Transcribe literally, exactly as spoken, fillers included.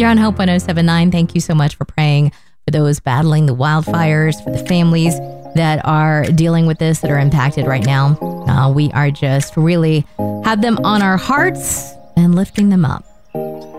You're on Hope one oh seven point nine. Thank you so much for praying for those battling the wildfires, for the families that are dealing with this, that are impacted right now. Uh, we are just really have them on our hearts and lifting them up.